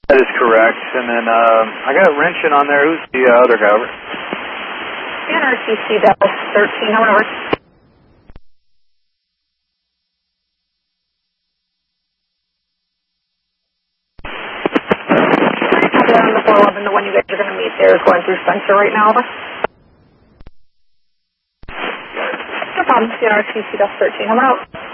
That is correct. And then I got Wrenching on there. Who's the other guy? Over? NRTC Dallas 13, over. On the 411, the one you guys are going to meet there is going through Spencer right now, over. No problem, CNRTC Dallas 13, over out.